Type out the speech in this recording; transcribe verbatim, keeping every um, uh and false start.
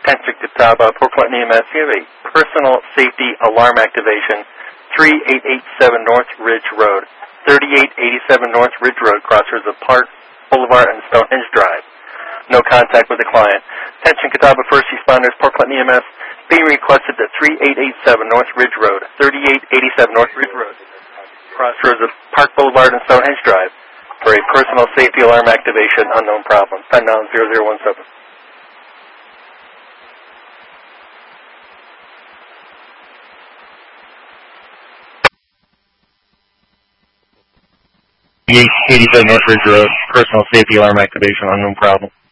Attention Catawba, Port Clinton E M S, you have a personal safety alarm activation, thirty-eight eighty-seven North Ridge Road, thirty-eight eighty-seven North Ridge Road, crossroads of Park Boulevard and Stonehenge Drive. No contact with the client. Attention Catawba First Responders, Port Clinton E M S, being requested at thirty-eight eighty-seven North Ridge Road, thirty-eight eighty-seven North Ridge Road, crossroads of Park Boulevard and Stonehenge Drive, for a personal safety alarm activation, unknown problem. Time now zero zero one seven. eighty-seven North Ridge Road, personal safety alarm activation, unknown problem.